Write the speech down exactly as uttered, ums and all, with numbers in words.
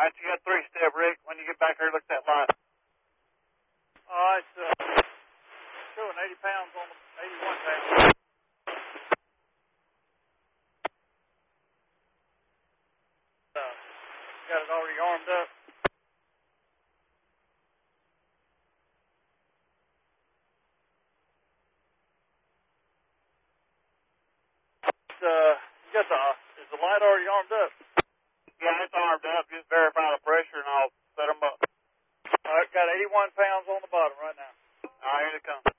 right, you got three step, Rick. When you get back here, look at that light. All right, so showing eighty pounds on the eighty-one pounds. Uh, got it already armed up. Uh, you got the, is the light already armed up? Yeah, it's armed up. Just verify the pressure and I'll set them up. All right, got eighty-one pounds on the bottom right now. All right, here they come.